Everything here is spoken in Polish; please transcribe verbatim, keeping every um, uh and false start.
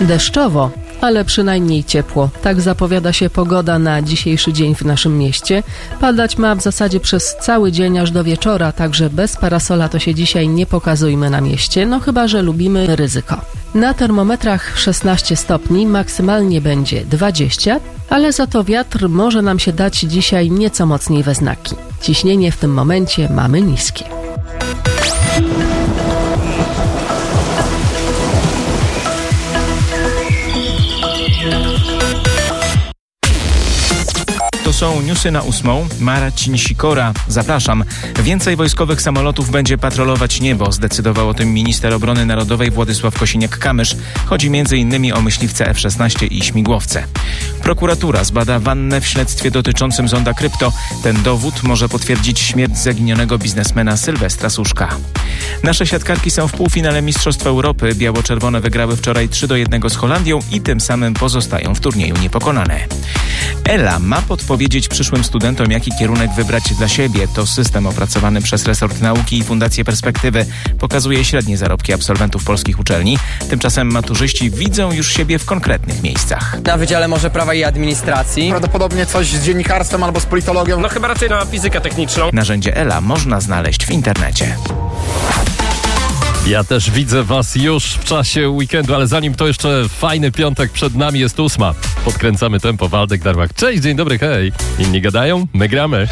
Deszczowo, ale przynajmniej ciepło. Tak zapowiada się pogoda na dzisiejszy dzień w naszym mieście. Padać ma w zasadzie przez cały dzień aż do wieczora, także bez parasola to się dzisiaj nie pokazujmy na mieście, no chyba że lubimy ryzyko. Na termometrach szesnaście stopni, maksymalnie będzie dwadzieścia, ale za to wiatr może nam się dać dzisiaj nieco mocniej we znaki. Ciśnienie w tym momencie mamy niskie. To są newsy na ósmą. Marcin Sikora. Zapraszam. Więcej wojskowych samolotów będzie patrolować niebo. Zdecydował o tym minister obrony narodowej Władysław Kosiniak-Kamysz. Chodzi m.in. o myśliwce F szesnaście i śmigłowce. Prokuratura zbada wannę w śledztwie dotyczącym zonda krypto. Ten dowód może potwierdzić śmierć zaginionego biznesmena Sylwestra Suszka. Nasze siatkarki są w półfinale Mistrzostw Europy. Biało-czerwone wygrały wczoraj trzy do jednego z Holandią i tym samym pozostają w turnieju niepokonane. Ela ma podpowiedzieć przyszłym studentom, jaki kierunek wybrać dla siebie. To system opracowany przez resort nauki i Fundację Perspektywy. Pokazuje średnie zarobki absolwentów polskich uczelni. Tymczasem maturzyści widzą już siebie w konkretnych miejscach. Na Wydziale może Prawa i Administracji. Prawdopodobnie coś z dziennikarstwem albo z politologią. No chyba raczej na fizykę techniczną. Narzędzie Ela można znaleźć w internecie. Ja też widzę was już w czasie weekendu, ale zanim to jeszcze fajny piątek przed nami, jest ósma. Podkręcamy tempo. Waldek Darmach. Cześć, dzień dobry, hej. Inni gadają, my gramy.